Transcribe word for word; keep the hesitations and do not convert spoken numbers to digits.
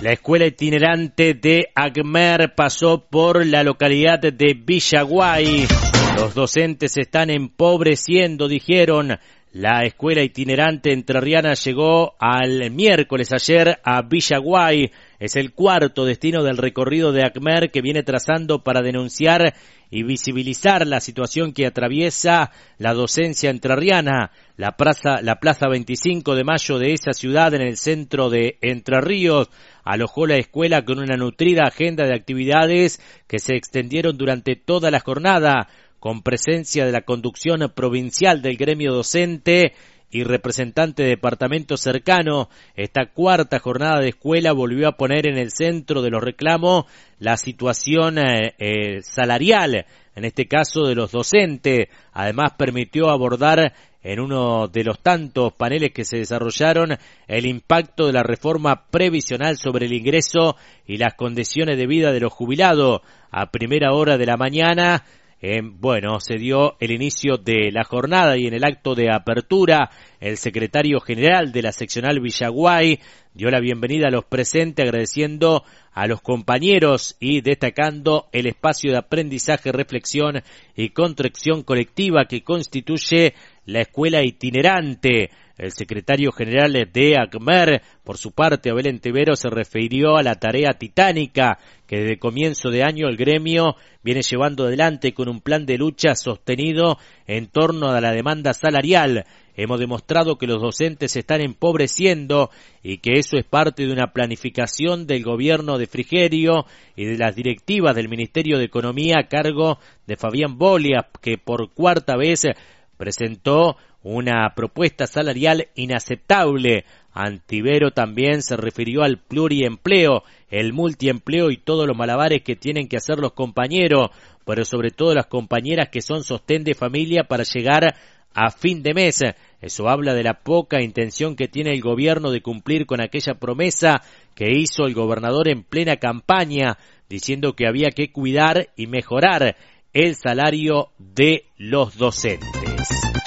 La escuela itinerante de Agmer pasó por la localidad de Villaguay. Los docentes están empobreciendo, dijeron. La escuela itinerante entrerriana llegó al miércoles ayer a Villaguay. Es el cuarto destino del recorrido de Agmer que viene trazando para denunciar y visibilizar la situación que atraviesa la docencia entrerriana. La plaza, la plaza veinticinco de mayo de esa ciudad, en el centro de Entre Ríos, alojó la escuela con una nutrida agenda de actividades que se extendieron durante toda la jornada, con presencia de la conducción provincial del gremio docente y representante de departamento cercano. Esta cuarta jornada de escuela volvió a poner en el centro de los reclamos la situación eh, eh, salarial, en este caso de los docentes. Además permitió abordar en uno de los tantos paneles que se desarrollaron el impacto de la reforma previsional sobre el ingreso y las condiciones de vida de los jubilados. A primera hora de la mañana, Eh, bueno, se dio el inicio de la jornada y en el acto de apertura el secretario general de la seccional Villaguay dio la bienvenida a los presentes, agradeciendo a los compañeros y destacando el espacio de aprendizaje, reflexión y construcción colectiva que constituye la escuela itinerante. El secretario general de Agmer, por su parte, Abel Entevero, se refirió a la tarea titánica que desde comienzo de año el gremio viene llevando adelante con un plan de lucha sostenido en torno a la demanda salarial. Hemos demostrado que los docentes se están empobreciendo y que eso es parte de una planificación del gobierno de Frigerio y de las directivas del Ministerio de Economía a cargo de Fabián Bolia, que por cuarta vez presentó una propuesta salarial inaceptable. Antivero también se refirió al pluriempleo, el multiempleo y todos los malabares que tienen que hacer los compañeros, pero sobre todo las compañeras que son sostén de familia para llegar a fin de mes. Eso habla de la poca intención que tiene el gobierno de cumplir con aquella promesa que hizo el gobernador en plena campaña, diciendo que había que cuidar y mejorar el salario de los docentes.